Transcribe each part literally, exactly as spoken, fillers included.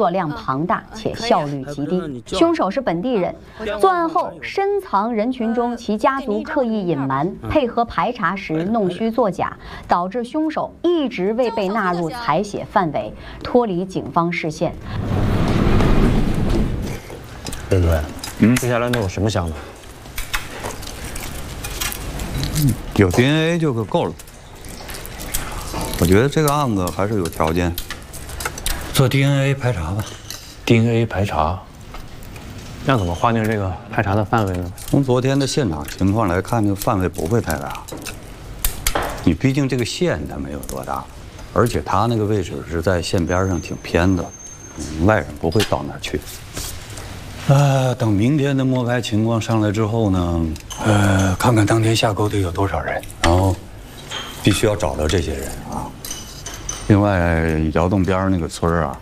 作量庞大且效率极低。凶手是本地人，作案后深藏人群中，其家族刻意隐瞒，配合排查时弄虚作假，导致凶手一直未被纳入采血范围，脱离警方视线。 任主任，嗯，接下来你有什么想法？ 有 D N A 就够了。我觉得这个案子还是有条件做 D N A 排查吧。 D N A 排查，那怎么划定这个排查的范围呢？ 从昨天的现场情况来看，这个范围不会太大。你毕竟这个线它没有多大，而且它那个位置是在线边上，挺偏的，嗯、外人不会到那儿去。呃，等明天的摸排情况上来之后呢，呃，看看当天下沟得有多少人，然后必须要找到这些人啊。另外，窑洞边那个村儿啊，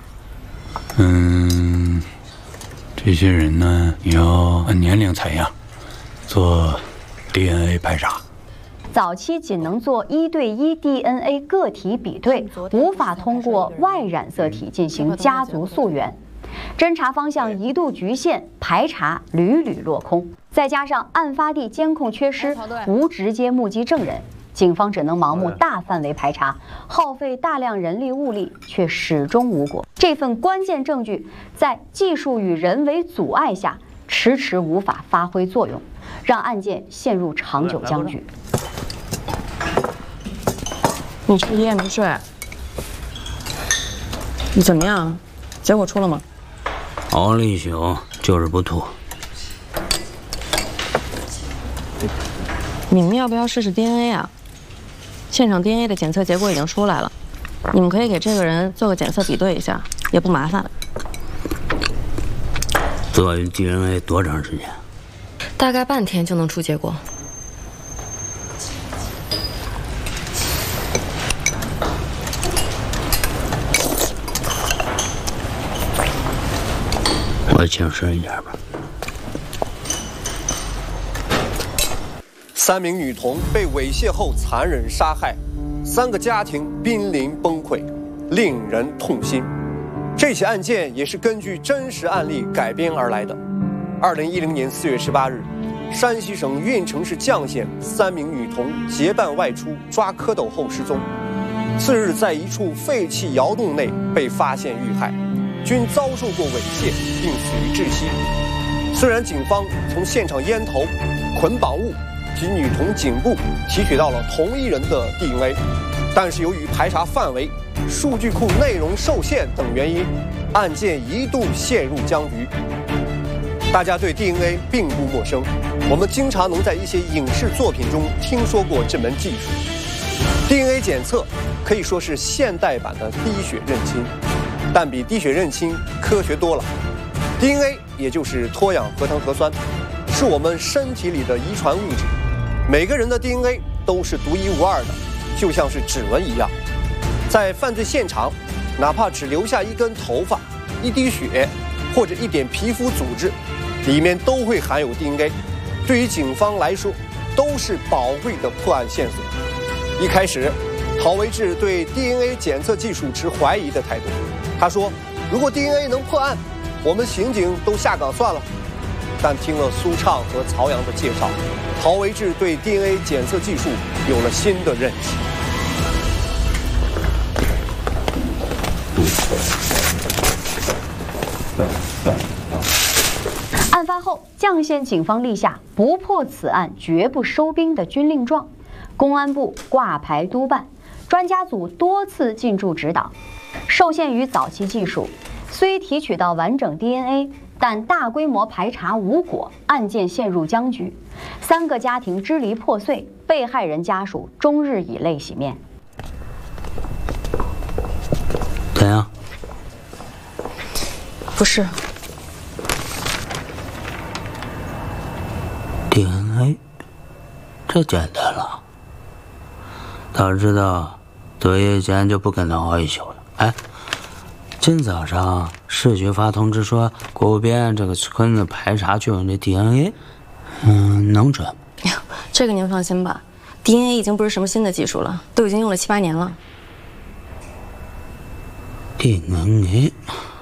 嗯，这些人呢，你要按年龄采样，做 D N A 排查。 早期仅能做一对一 D N A 个体比对，无法通过外染色体进行家族溯源。侦查方向一度局限，排查屡屡落空，再加上案发地监控缺失，无直接目击证人，警方只能盲目大范围排查，耗费大量人力物力，却始终无果。这份关键证据在技术与人为阻碍下，迟迟无法发挥作用，让案件陷入长久僵局。 你这一夜没睡，你怎么样？结果出了吗？ 熬了一宿，就是不吐。 你们要不要试试 D N A 啊？现场 D N A 的检测结果已经出来了，你们可以给这个人做个检测比对一下，也不麻烦。 做 D N A 多长时间？ 大概半天就能出结果。 我轻声一点吧。 三名女童被猥亵后残忍杀害，三个家庭濒临崩溃，令人痛心。这起案件也是根据真实案例改编而来的。二零一零年四月十八日，山西省运城市绛县三名女童结伴外出抓蝌蚪后失踪，次日在一处废弃窑洞内被发现遇害。均遭受过猥亵，并死于窒息。虽然警方从现场烟头、捆绑物及女童颈部提取到了同一人的 D N A， 但是由于排查范围、数据库内容受限等原因，案件一度陷入僵局。大家对 D N A 并不陌生，我们经常能在一些影视作品中听说过这门技术。D N A 检测可以说是现代版的滴血认亲。但比滴血认亲科学多了。D N A 也就是脱氧核糖核酸，是我们身体里的遗传物质。每个人的 D N A 都是独一无二的，就像是指纹一样。在犯罪现场，哪怕只留下一根头发、一滴血或者一点皮肤组织，里面都会含有 D N A。对于警方来说，都是宝贵的破案线索。一开始，陶维志对 D N A 检测技术持怀疑的态度。他说：“如果 D N A 能破案，我们刑警都下岗算了。”但听了苏畅和曹阳的介绍，陶维志对 D N A 检测技术有了新的认识。 案发后，绛县警方立下“不破此案，绝不收兵”的军令状，公安部挂牌督办，专家组多次进驻指导。受限于早期技术，虽提取到完整 D N A， 但大规模排查无果，案件陷入僵局。三个家庭支离破碎，被害人家属终日以泪洗面。 怎样？ 不是。 D N A， 这简单了。早知道，作业前就不跟他熬一宿了。哎，今早上市局发通知说，国务边这个村子排查就用这 D N A， 嗯，能准？ 这个您放心吧 ，D N A 已经不是什么新的技术了，都已经用了七八年了。 D N A。